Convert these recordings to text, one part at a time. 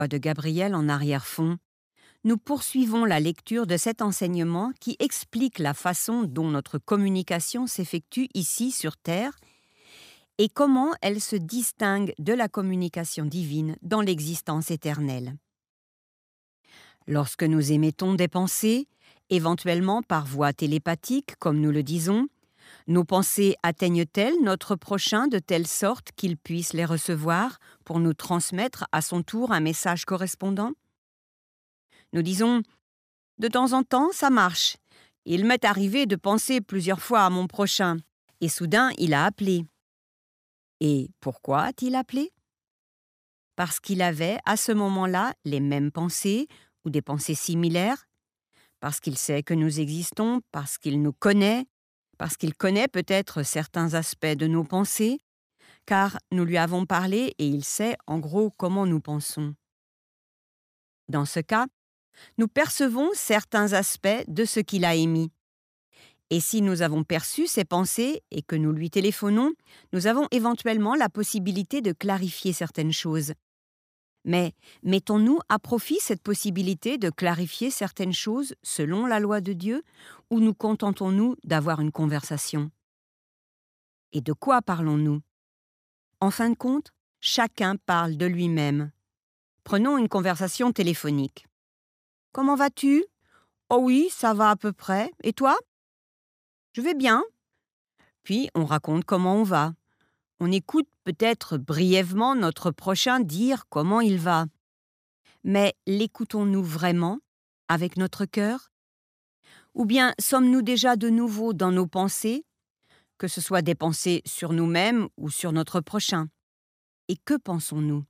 de Gabriel en arrière-fond, nous poursuivons la lecture de cet enseignement qui explique la façon dont notre communication s'effectue ici sur Terre et comment elle se distingue de la communication divine dans l'existence éternelle. Lorsque nous émettons des pensées, éventuellement par voie télépathique, comme nous le disons, nos pensées atteignent-elles notre prochain de telle sorte qu'il puisse les recevoir pour nous transmettre à son tour un message correspondant? Nous disons « De temps en temps, ça marche. Il m'est arrivé de penser plusieurs fois à mon prochain, et soudain il a appelé. » Et pourquoi a-t-il appelé? Parce qu'il avait à ce moment-là les mêmes pensées ou des pensées similaires, parce qu'il sait que nous existons, parce qu'il nous connaît, parce qu'il connaît peut-être certains aspects de nos pensées, car nous lui avons parlé et il sait en gros comment nous pensons. Dans ce cas, nous percevons certains aspects de ce qu'il a émis. Et si nous avons perçu ses pensées et que nous lui téléphonons, nous avons éventuellement la possibilité de clarifier certaines choses. Mais mettons-nous à profit cette possibilité de clarifier certaines choses selon la loi de Dieu, ou nous contentons-nous d'avoir une conversation? Et de quoi parlons-nous? En fin de compte, chacun parle de lui-même. Prenons une conversation téléphonique. « Comment vas-tu? »« Oh oui, ça va à peu près. Et toi? »« Je vais bien. » Puis on raconte comment on va. On écoute peut-être brièvement notre prochain dire comment il va. Mais l'écoutons-nous vraiment, avec notre cœur? Ou bien sommes-nous déjà de nouveau dans nos pensées, que ce soit des pensées sur nous-mêmes ou sur notre prochain? Et que pensons-nous?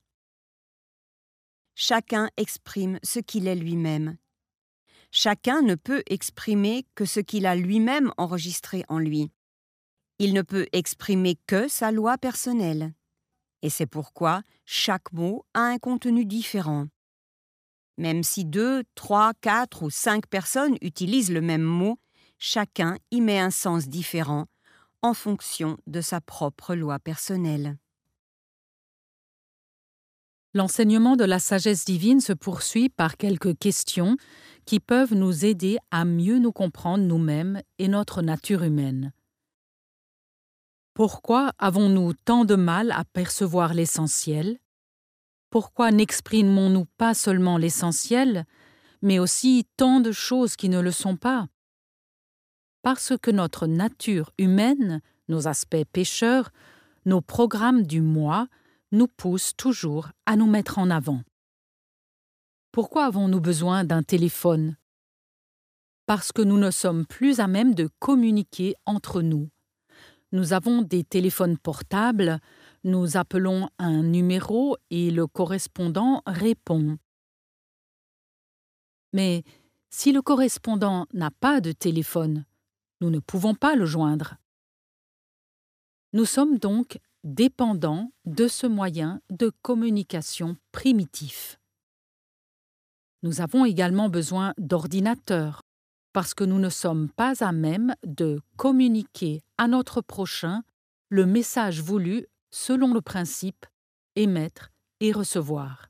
Chacun exprime ce qu'il est lui-même. Chacun ne peut exprimer que ce qu'il a lui-même enregistré en lui. Il ne peut exprimer que sa loi personnelle. Et c'est pourquoi chaque mot a un contenu différent. Même si 2, 3, 4 ou 5 personnes utilisent le même mot, chacun y met un sens différent en fonction de sa propre loi personnelle. L'enseignement de la sagesse divine se poursuit par quelques questions qui peuvent nous aider à mieux nous comprendre nous-mêmes et notre nature humaine. Pourquoi avons-nous tant de mal à percevoir l'essentiel? Pourquoi n'exprimons-nous pas seulement l'essentiel, mais aussi tant de choses qui ne le sont pas? Parce que notre nature humaine, nos aspects pécheurs, nos programmes du moi, nous poussent toujours à nous mettre en avant. Pourquoi avons-nous besoin d'un téléphone? Parce que nous ne sommes plus à même de communiquer entre nous. Nous avons des téléphones portables, nous appelons un numéro et le correspondant répond. Mais si le correspondant n'a pas de téléphone, nous ne pouvons pas le joindre. Nous sommes donc dépendants de ce moyen de communication primitif. Nous avons également besoin d'ordinateurs, parce que nous ne sommes pas à même de communiquer à notre prochain le message voulu selon le principe émettre et recevoir.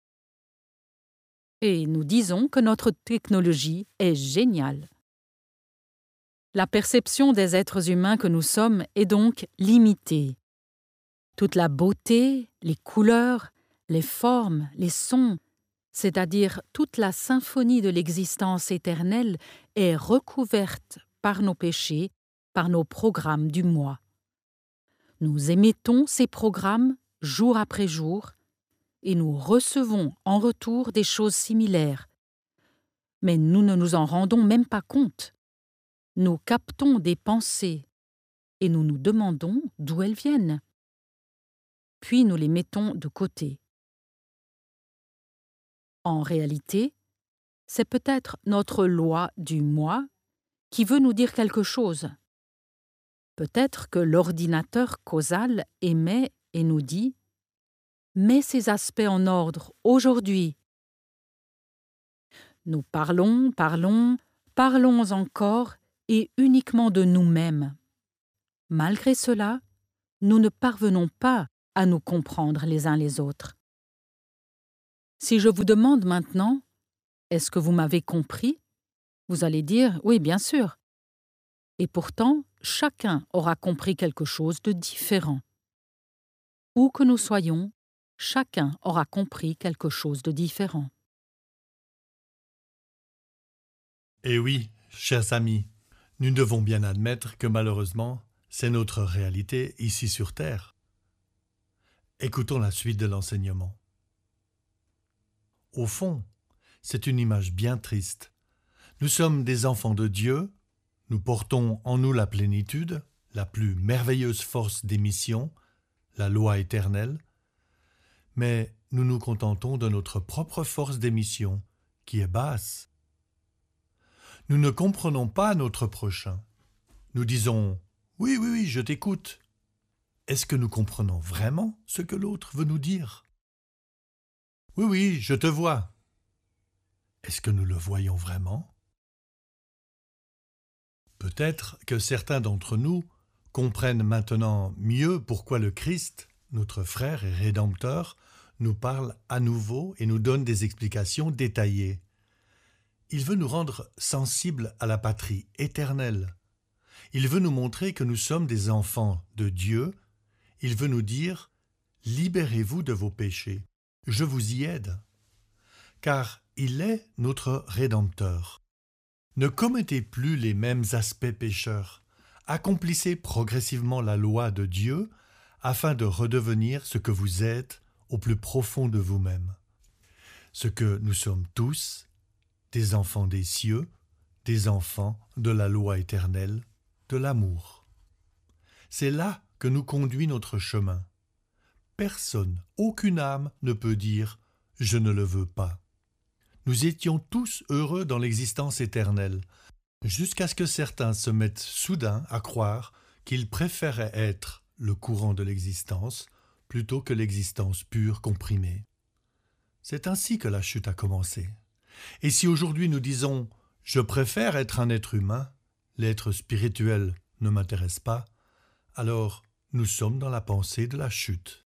Et nous disons que notre technologie est géniale. La perception des êtres humains que nous sommes est donc limitée. Toute la beauté, les couleurs, les formes, les sons, c'est-à-dire toute la symphonie de l'existence éternelle, est recouverte par nos péchés, par nos programmes du moi. Nous émettons ces programmes jour après jour et nous recevons en retour des choses similaires. Mais nous ne nous en rendons même pas compte. Nous captons des pensées et nous nous demandons d'où elles viennent. Puis nous les mettons de côté. En réalité, c'est peut-être notre loi du moi qui veut nous dire quelque chose. Peut-être que l'ordinateur causal émet et nous dit « Mets ces aspects en ordre aujourd'hui ». Nous parlons encore et uniquement de nous-mêmes. Malgré cela, nous ne parvenons pas à nous comprendre les uns les autres. Si je vous demande maintenant « Est-ce que vous m'avez compris ?», vous allez dire « Oui, bien sûr ». Et pourtant, chacun aura compris quelque chose de différent. Où que nous soyons, chacun aura compris quelque chose de différent. Et oui, chers amis, nous devons bien admettre que malheureusement, c'est notre réalité ici sur Terre. Écoutons la suite de l'enseignement. Au fond, c'est une image bien triste. Nous sommes des enfants de Dieu, nous portons en nous la plénitude, la plus merveilleuse force d'émission, la loi éternelle, mais nous nous contentons de notre propre force d'émission, qui est basse. Nous ne comprenons pas notre prochain. Nous disons « Oui, oui, oui, je t'écoute ». Est-ce que nous comprenons vraiment ce que l'autre veut nous dire ? Oui, oui, je te vois. Est-ce que nous le voyons vraiment ? Peut-être que certains d'entre nous comprennent maintenant mieux pourquoi le Christ, notre frère et Rédempteur, nous parle à nouveau et nous donne des explications détaillées. Il veut nous rendre sensibles à la patrie éternelle. Il veut nous montrer que nous sommes des enfants de Dieu. Il veut nous dire « Libérez-vous de vos péchés, je vous y aide ». Car il est notre Rédempteur. Ne commettez plus les mêmes aspects pécheurs. Accomplissez progressivement la loi de Dieu afin de redevenir ce que vous êtes au plus profond de vous-même. Ce que nous sommes tous, des enfants des cieux, des enfants de la loi éternelle, de l'amour. C'est là que nous conduit notre chemin. Personne, aucune âme ne peut dire « je ne le veux pas ». Nous étions tous heureux dans l'existence éternelle, jusqu'à ce que certains se mettent soudain à croire qu'ils préféraient être le courant de l'existence plutôt que l'existence pure comprimée. C'est ainsi que la chute a commencé. Et si aujourd'hui nous disons « je préfère être un être humain, l'être spirituel ne m'intéresse pas », alors nous sommes dans la pensée de la chute.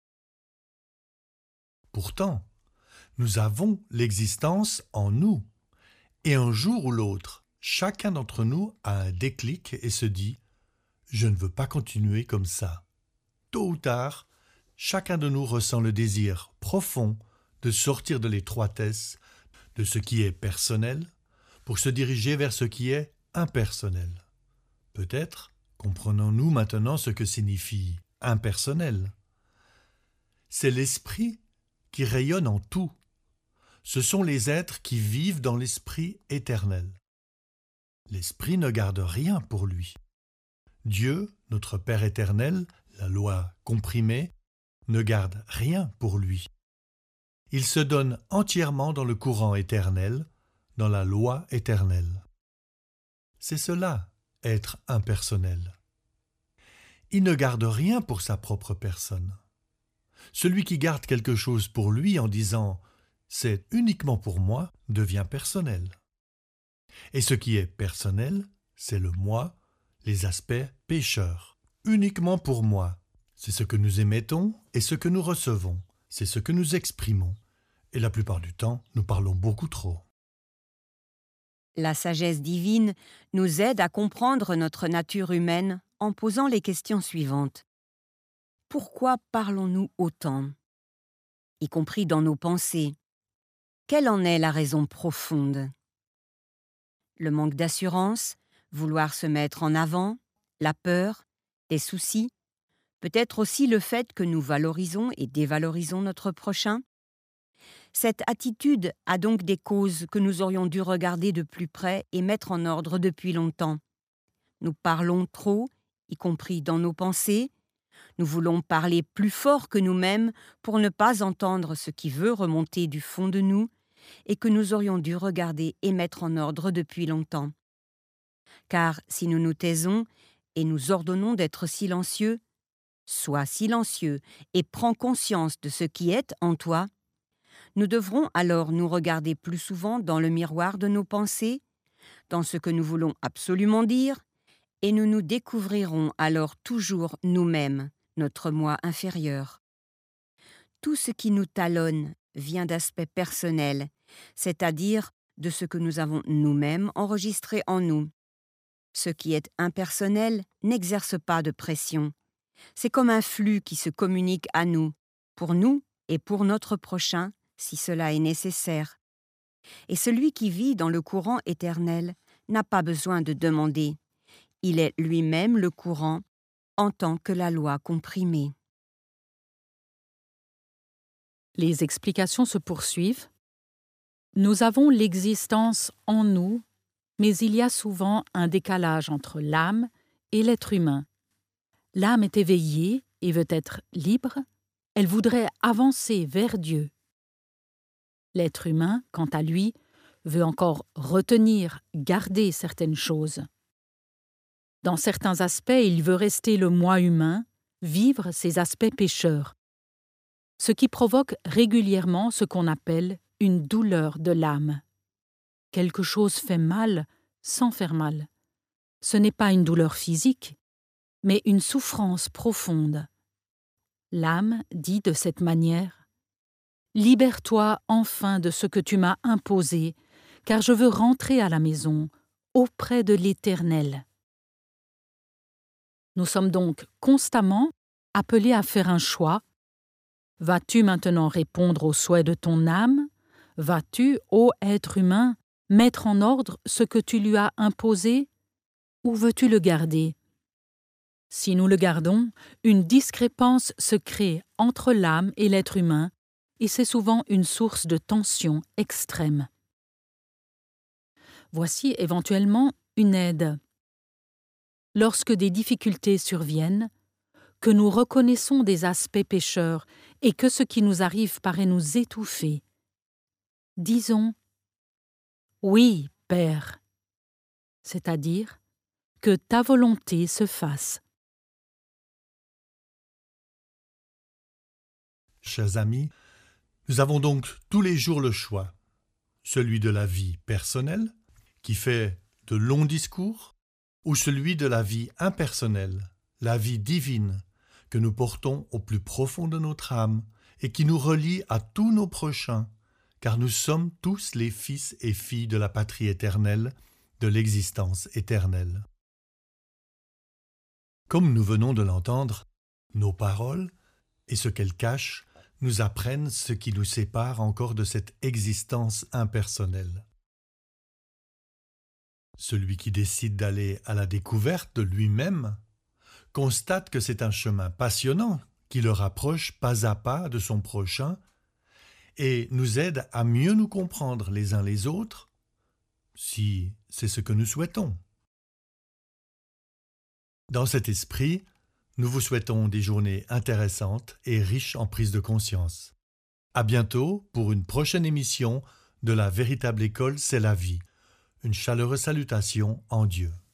Pourtant, nous avons l'existence en nous. Et un jour ou l'autre, chacun d'entre nous a un déclic et se dit « Je ne veux pas continuer comme ça ». Tôt ou tard, chacun de nous ressent le désir profond de sortir de l'étroitesse de ce qui est personnel pour se diriger vers ce qui est impersonnel. Peut-être comprenons-nous maintenant ce que signifie impersonnel. C'est l'esprit qui rayonne en tout. Ce sont les êtres qui vivent dans l'esprit éternel. L'esprit ne garde rien pour lui. Dieu, notre Père éternel, la loi comprimée, ne garde rien pour lui. Il se donne entièrement dans le courant éternel, dans la loi éternelle. C'est cela, être impersonnel. Il ne garde rien pour sa propre personne. Celui qui garde quelque chose pour lui en disant « c'est uniquement pour moi » devient personnel. Et ce qui est personnel, c'est le moi, les aspects pécheurs. Uniquement pour moi. C'est ce que nous émettons et ce que nous recevons. C'est ce que nous exprimons. Et la plupart du temps, nous parlons beaucoup trop. La sagesse divine nous aide à comprendre notre nature humaine en posant les questions suivantes. Pourquoi parlons-nous autant ? Y compris dans nos pensées. Quelle en est la raison profonde ? Le manque d'assurance, vouloir se mettre en avant, la peur, des soucis, peut-être aussi le fait que nous valorisons et dévalorisons notre prochain. Cette attitude a donc des causes que nous aurions dû regarder de plus près et mettre en ordre depuis longtemps. Nous parlons trop, y compris dans nos pensées. Nous voulons parler plus fort que nous-mêmes pour ne pas entendre ce qui veut remonter du fond de nous et que nous aurions dû regarder et mettre en ordre depuis longtemps. Car si nous nous taisons et nous ordonnons d'être silencieux, sois silencieux et prends conscience de ce qui est en toi, nous devrons alors nous regarder plus souvent dans le miroir de nos pensées, dans ce que nous voulons absolument dire, et nous nous découvrirons alors toujours nous-mêmes, notre moi inférieur. Tout ce qui nous talonne vient d'aspects personnels, c'est-à-dire de ce que nous avons nous-mêmes enregistré en nous. Ce qui est impersonnel n'exerce pas de pression. C'est comme un flux qui se communique à nous et pour notre prochain, si cela est nécessaire. Et celui qui vit dans le courant éternel n'a pas besoin de demander. Il est lui-même le courant en tant que la loi comprimée. Les explications se poursuivent. Nous avons l'existence en nous, mais il y a souvent un décalage entre l'âme et l'être humain. L'âme est éveillée et veut être libre, elle voudrait avancer vers Dieu. L'être humain, quant à lui, veut encore retenir, garder certaines choses. Dans certains aspects, il veut rester le moi humain, vivre ses aspects pécheurs, ce qui provoque régulièrement ce qu'on appelle une douleur de l'âme. Quelque chose fait mal sans faire mal. Ce n'est pas une douleur physique, mais une souffrance profonde. L'âme dit de cette manière : « Libère-toi enfin de ce que tu m'as imposé, car je veux rentrer à la maison, auprès de l'Éternel. » Nous sommes donc constamment appelés à faire un choix. Vas-tu maintenant répondre aux souhaits de ton âme ? Vas-tu, ô être humain, mettre en ordre ce que tu lui as imposé ? Ou veux-tu le garder ? Si nous le gardons, une discrépance se crée entre l'âme et l'être humain, et c'est souvent une source de tension extrême. Voici éventuellement une aide. Lorsque des difficultés surviennent, que nous reconnaissons des aspects pécheurs et que ce qui nous arrive paraît nous étouffer, disons « Oui, Père », c'est-à-dire que ta volonté se fasse. Chers amis, nous avons donc tous les jours le choix, celui de la vie personnelle, qui fait de longs discours, ou celui de la vie impersonnelle, la vie divine, que nous portons au plus profond de notre âme et qui nous relie à tous nos prochains, car nous sommes tous les fils et filles de la patrie éternelle, de l'existence éternelle. Comme nous venons de l'entendre, nos paroles et ce qu'elles cachent nous apprennent ce qui nous sépare encore de cette existence impersonnelle. Celui qui décide d'aller à la découverte de lui-même constate que c'est un chemin passionnant qui le rapproche pas à pas de son prochain et nous aide à mieux nous comprendre les uns les autres, si c'est ce que nous souhaitons. Dans cet esprit, nous vous souhaitons des journées intéressantes et riches en prise de conscience. À bientôt pour une prochaine émission de La véritable école, c'est la vie. Une chaleureuse salutation en Dieu.